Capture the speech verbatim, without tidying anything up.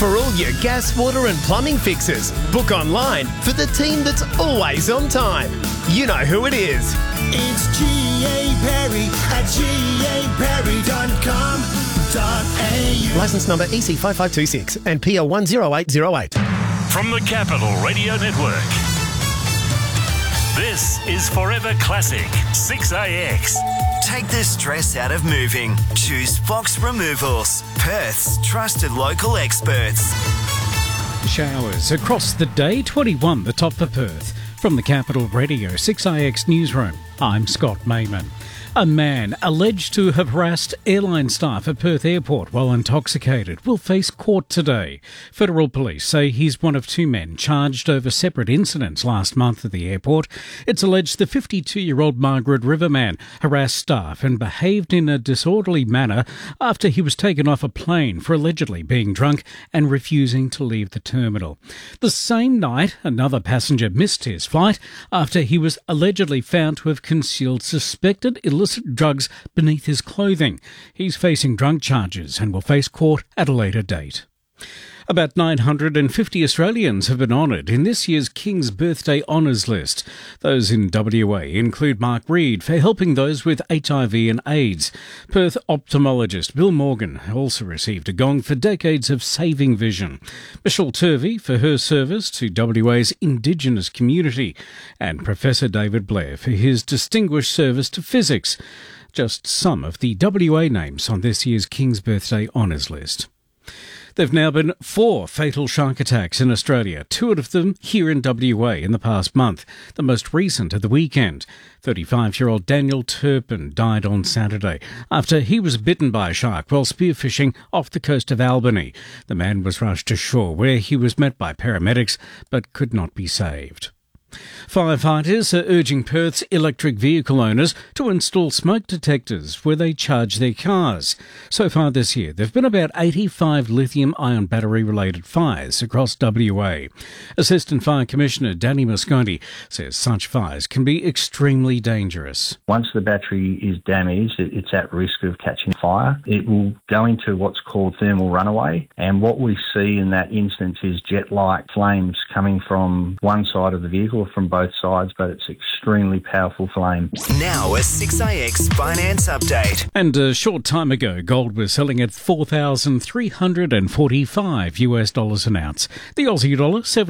For all your gas, water and plumbing fixes, book online for the team that's always on time. You know who it is. It's G A Perry at G A perry dot com dot a u. Licence number E C five five two six and P L one zero eight zero eight. From the Capital Radio Network, this is Forever Classic six A X. Take the stress out of moving. Choose Fox Removals, Perth's trusted local experts. Showers across the day, twenty-one the top for Perth. From the Capital Radio six A X newsroom, I'm Scott Mayman. A man alleged to have harassed airline staff at Perth Airport while intoxicated will face court today. Federal police say he's one of two men charged over separate incidents last month at the airport. It's alleged the fifty-two-year-old Margaret River man harassed staff and behaved in a disorderly manner after he was taken off a plane for allegedly being drunk and refusing to leave the terminal. The same night, another passenger missed his flight after he was allegedly found to have concealed suspected illicit drugs beneath his clothing. He's facing drunk charges and will face court at a later date. About nine hundred fifty Australians have been honoured in this year's King's Birthday Honours List. Those in W A include Mark Reid for helping those with H I V and AIDS. Perth ophthalmologist Bill Morgan also received a gong for decades of saving vision. Michelle Turvey for her service to W A's Indigenous community. And Professor David Blair for his distinguished service to physics. Just some of the W A names on this year's King's Birthday Honours List. There have now been four fatal shark attacks in Australia, two of them here in W A in the past month, the most recent at the weekend. thirty-five-year-old Daniel Turpin died on Saturday after he was bitten by a shark while spearfishing off the coast of Albany. The man was rushed to shore where he was met by paramedics but could not be saved. Firefighters are urging Perth's electric vehicle owners to install smoke detectors where they charge their cars. So far this year, there have been about eighty-five lithium-ion battery-related fires across W A. Assistant Fire Commissioner Danny Mosconti says such fires can be extremely dangerous. Once the battery is damaged, it's at risk of catching fire. It will go into what's called thermal runaway, and what we see in that instance is jet-like flames coming from one side of the vehicle, from both sides, but it's extremely powerful flame. Now a six A X finance update. And a short time ago, gold was selling at four thousand three hundred forty-five US dollars an ounce. The Aussie dollar, seven